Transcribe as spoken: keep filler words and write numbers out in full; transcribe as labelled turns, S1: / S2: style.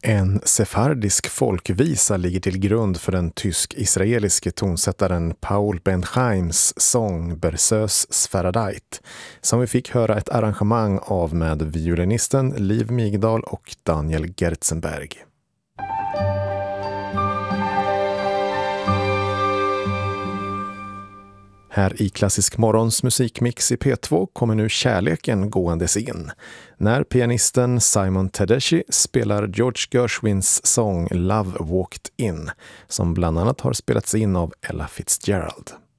S1: En sefardisk folkvisa ligger till grund för den tysk-israeliske tonsättaren Paul Bencheims sång Berceuse Sfaradait, som vi fick höra ett arrangemang av med violinisten Liv Migdal och Daniel Gertzenberg. Här i Klassisk Morgons musikmix i P två kommer nu kärleken gåendes in, när pianisten Simon Tedeschi spelar George Gershwins sång Love Walked In, som bland annat har spelats in av Ella Fitzgerald.